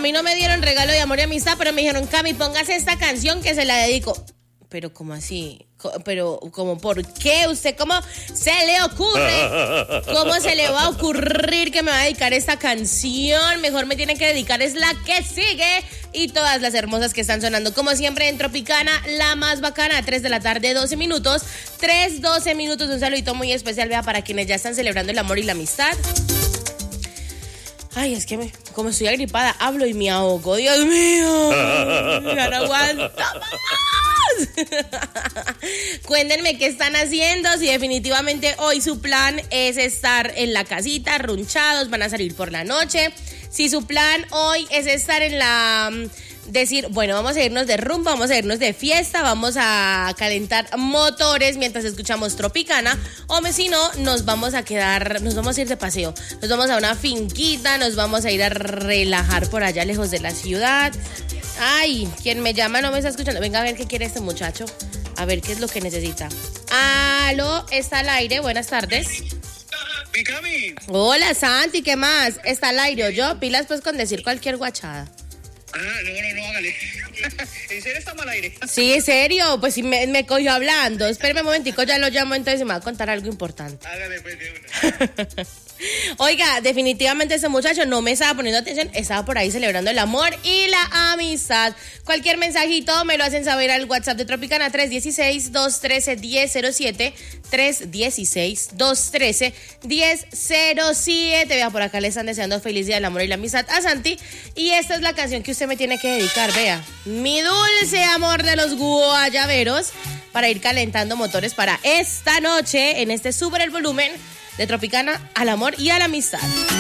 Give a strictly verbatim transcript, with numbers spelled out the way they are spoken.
mí no me dieron regalo de amor y amistad, pero me dijeron, Cami, póngase esta canción que se la dedico. Pero, ¿cómo así? Pero, ¿cómo por qué? ¿Usted cómo se le ocurre? ¿Cómo se le va a ocurrir que me va a dedicar esta canción? Mejor me tiene que dedicar es la que sigue. Y todas las hermosas que están sonando, como siempre, en Tropicana, la más bacana, tres de la tarde, doce minutos. tres, doce minutos, un saludito muy especial, vea, para quienes ya están celebrando el amor y la amistad. Ay, es que me, como estoy agripada, hablo y me ahogo. Dios mío. Ya no aguanto más. Cuéntenme qué están haciendo. Si definitivamente hoy su plan es estar en la casita, runchados, van a salir por la noche. Si su plan hoy es estar en la... decir, bueno, vamos a irnos de rumba, vamos a irnos de fiesta, vamos a calentar motores mientras escuchamos Tropicana, o si no, nos vamos a quedar, nos vamos a ir de paseo, nos vamos a una finquita, nos vamos a ir a relajar por allá lejos de la ciudad. Ay, quien me llama no me está escuchando. Venga a ver qué quiere este muchacho, a ver qué es lo que necesita. Aló, está al aire, buenas tardes. Mi Cami. Hola, Santi, ¿qué más? Está al aire, yo, pilas pues con decir cualquier guachada. Ah, no, no, no, hágale. ¿En serio está mal aire? Sí, en serio, pues sí me, me cogió hablando. Espérame un momentico, ya lo llamo, entonces me va a contar algo importante. Hágale, pues, de una. Oiga, definitivamente ese muchacho no me estaba poniendo atención, estaba por ahí celebrando el amor y la amistad. Cualquier mensajito me lo hacen saber al WhatsApp de Tropicana, tres uno seis, dos uno tres, uno cero cero siete, tres uno seis, dos uno tres, uno cero cero siete. Vea, por acá le están deseando feliz día del amor y la amistad a Santi, y esta es la canción que usted me tiene que dedicar, vea, Mi dulce amor de los guayaberos, para ir calentando motores para esta noche en este super el volumen de Tropicana, al amor y a la amistad.